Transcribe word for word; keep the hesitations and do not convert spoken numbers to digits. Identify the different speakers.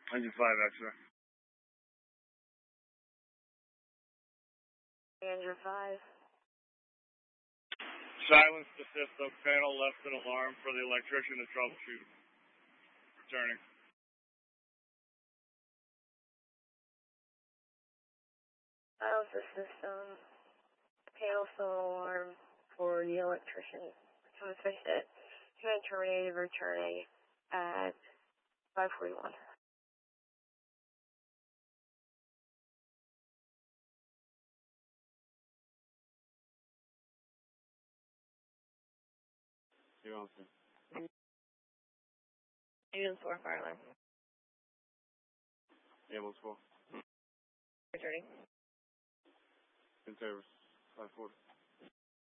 Speaker 1: Engine five, X-ray.
Speaker 2: Engine five.
Speaker 1: Silence the system. Panel left an alarm for the electrician to troubleshoot. Returning.
Speaker 2: Silence the system. Panel still an alarm for the electrician. Come and fix it. Command terminated. Returning at five forty-one.
Speaker 1: You want to?
Speaker 2: Ambulance four, fire alarm.
Speaker 1: Ambulance four.
Speaker 2: Returning.
Speaker 1: In service. five forty.